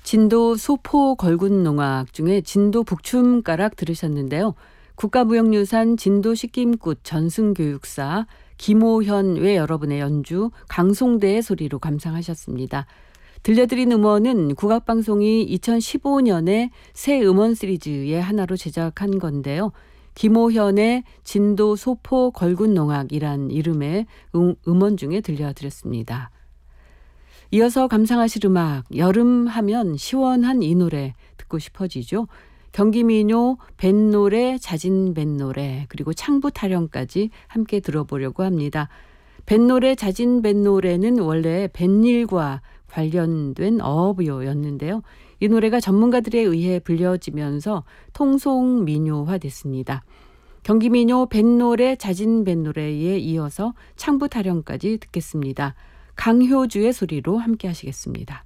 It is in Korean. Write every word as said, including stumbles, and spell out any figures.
진도 소포 걸군 농악 중에 진도 북춤가락 들으셨는데요. 국가무형유산 진도 식김꽃 전승교육사 김호현 외 여러분의 연주 강송대의 소리로 감상하셨습니다. 들려드린 음원은 국악방송이 이천십오 년에 새 음원 시리즈의 하나로 제작한 건데요. 김호현의 진도 소포 걸군 농악이란 이름의 음, 음원 중에 들려드렸습니다. 이어서 감상하실 음악, 여름 하면 시원한 이 노래 듣고 싶어지죠. 경기민요 뱃노래, 자진 뱃노래, 그리고 창부 타령까지 함께 들어보려고 합니다. 뱃노래, 자진 뱃노래는 원래 뱃일과 관련된 어업이었는데요. 이 노래가 전문가들에 의해 불려지면서 통속민요화됐습니다. 경기민요 뱃노래, 자진 뱃노래에 이어서 창부 타령까지 듣겠습니다. 강효주의 소리로 함께 하시겠습니다.